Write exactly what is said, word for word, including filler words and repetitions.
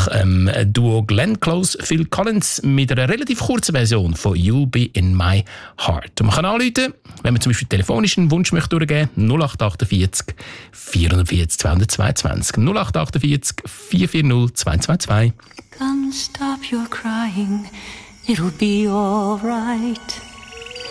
nach ähm, Duo Glenn Close, Phil Collins mit einer relativ kurzen Version von «You'll Be In My Heart». Und man kann anrufen, wenn man zum Beispiel telefonisch einen Wunsch möchte durchgeben möchte, null acht achtundvierzig vierundvierzig zweihundertzweiundzwanzig. null acht achtundvierzig vier vier null zwei zwei zwei. Come stop your crying, it'll be all right.